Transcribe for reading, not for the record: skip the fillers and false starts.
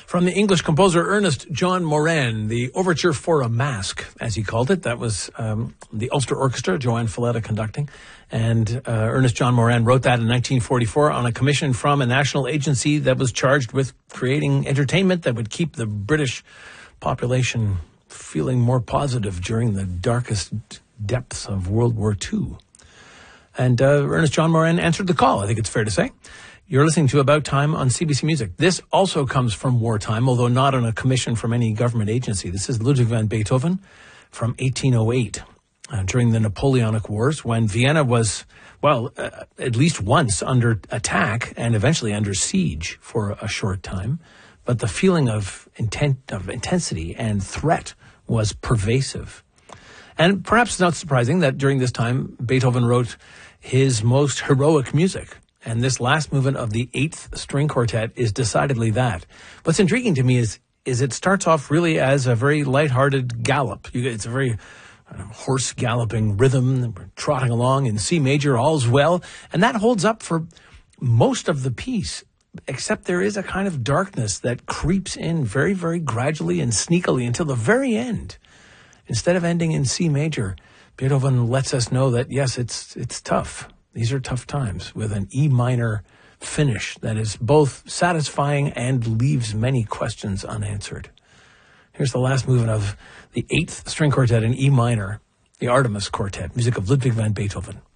From the English composer Ernest John Moran, the Overture for a Mask, as he called it. That was the Ulster Orchestra, Joanne Falletta conducting. And Ernest John Moran wrote that in 1944 on a commission from a national agency that was charged with creating entertainment that would keep the British population feeling more positive during the darkest depths of World War II. And Ernest John Moran answered the call, I think it's fair to say. You're listening to About Time on CBC Music. This also comes from wartime, although not on a commission from any government agency. This is Ludwig van Beethoven from 1808, during the Napoleonic Wars, when Vienna was, at least once under attack and eventually under siege for a short time. But the feeling of intensity and threat was pervasive. And perhaps it's not surprising that during this time, Beethoven wrote his most heroic music. And this last movement of the 8th String Quartet is decidedly that. What's intriguing to me is it starts off really as a very lighthearted gallop. It's a very horse galloping rhythm. We're trotting along in C major, all's well. And that holds up for most of the piece, except there is a kind of darkness that creeps in very, very gradually and sneakily until the very end. Instead of ending in C major, Beethoven lets us know that, yes, it's tough. These are tough times, with an E minor finish that is both satisfying and leaves many questions unanswered. Here's the last movement of the 8th String Quartet in E minor, the Artemis Quartet, music of Ludwig van Beethoven.